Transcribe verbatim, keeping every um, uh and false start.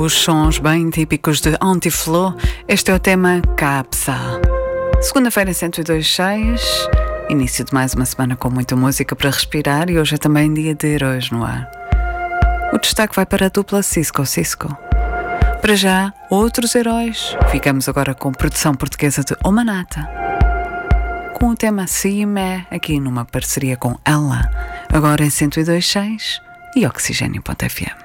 os sons bem típicos de Anti-Flow. Este é o tema Capsa. Segunda-feira, cento e dois vírgula seis. Início de mais uma semana com muita música para respirar e hoje é também dia de heróis no ar. O destaque vai para a dupla Cisco Cisco. Para já, outros heróis. Ficamos agora com produção portuguesa de Omanata, com o tema Siime, aqui numa parceria com ela. Agora em cento e dois vírgula seis e Oxigênio ponto F M.